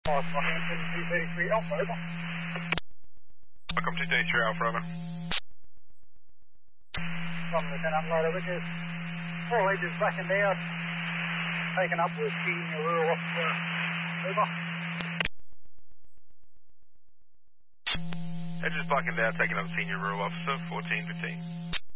233 Alpha, over. Welcome to Day 3 Alpha, over. From Lieutenant Loader, which is all agents blackened out, taken up with senior rural officer, over. Edges blackened out, taking up senior rural officer, 1415.